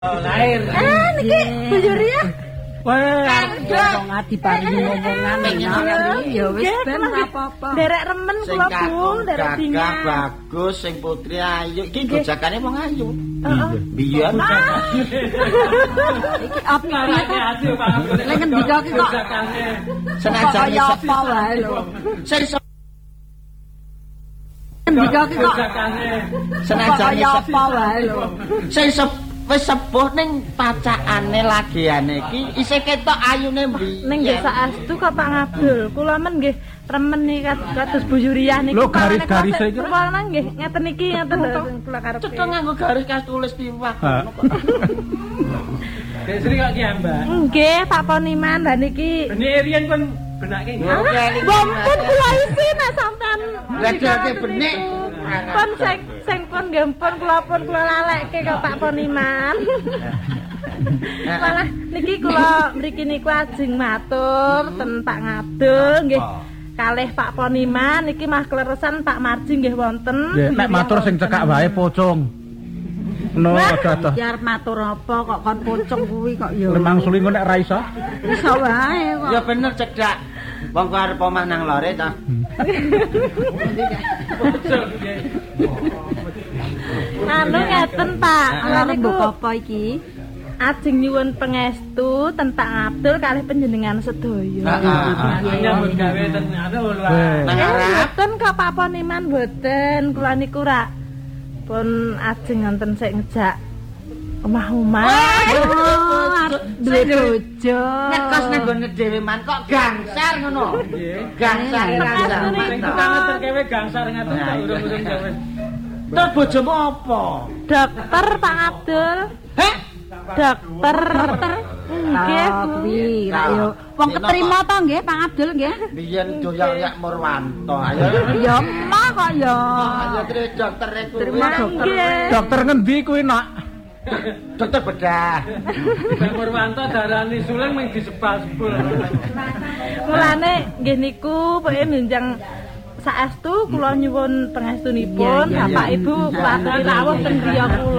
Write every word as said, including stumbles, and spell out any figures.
Lahir. Eh niki bujur ya. Wah, wong ati paringi ngomongan ya wis ben ora apa-apa. Derek remen kula Bu, derek dingan. Bagus sing putri ayu. Iki gojakane wong ayu. Heeh. Biyen. Iki api ati lek ngendika ki kok senajan kaya apa wae lho. Sing Ngendika ki kok senajan kaya apa wae lho. Sing wis sepuh ning pacakane lagiane iki isih ketok ayune mbiyen. Ning nggih saestu kok Pak Ngabdul, kula men nggih remen iki kados bujuriah niki. Lho garis-garise iki. Kula nggih ngeten iki ngeten lho kula karepe. Cetha nganggo garis kas tulis tiwak. Desri kok ki Mbak. Nggih Pak Poniman lah niki. Benih riyen kon benake. Bompun kula isi nek sampean. Lagi-lagi benik. Pun sing sing pun nggih pun kula pun kula lalekke kok Pak Poniman. Malah niki kula mriki niku ajeng matur ten Pak Ngabdul nggih. Kalih Pak Poniman niki mah kleresan Pak Marji nggih wonten. Nggih, nek matur sing cekak wae pocong. No, aja-aja. Ya arep matur apa kok kon pocong kuwi kok ya. Lemang suling nek ra iso. Iso wae kok. Ya bener cedak. Wong kok arep omah nang lore ta. Anu ngeten Pak, kula Ana niku mbok apa iki? ajeng nyuwun pangestu tentang Abdul kalih panjenengan sedaya. Nyambut gawe ternyata ora. Nang Eh, arep mboten kok Pak Poniman mboten, kula niku ra pun ajeng wonten sik ngejak omah-omah. Oh, arep duwe bojo. nek kos nang gone dhewe man kok gangsar ngono. Gangsar gangsar. Sing banget terkewe gangsar ngaten kok urung-urung gawe. Terus bojomu apa? Dokter Pak Abdul. Heh? Dokter. Nggih, Ah, Bu. kuwi ra yo. Wong keterima to nggih Pak Abdul nggih. Biyen doyak-doyak Murwanto. Ayo. Ya emah kok ya. Ayo terus dokter kuwi. Terima dokter. Nggih. Dokter ngendi kuwi, Nak? Dokter bedah. Bang Purwanto darani suling mung disepal-sepul. Mulane nggih niku pokoke minjang saestu kula nyuwun pangestunipun Iya, iya, Bapak iya. Ibu kuaturi rawuh ten griya kula.